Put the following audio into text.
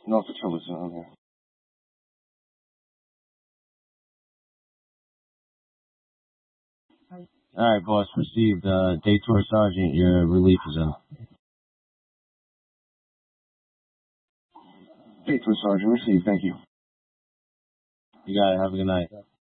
North Patrol on here. Alright, boss, received. Detour Sergeant, your relief is out. Detour Sergeant, received, thank you. You got it, have a good night.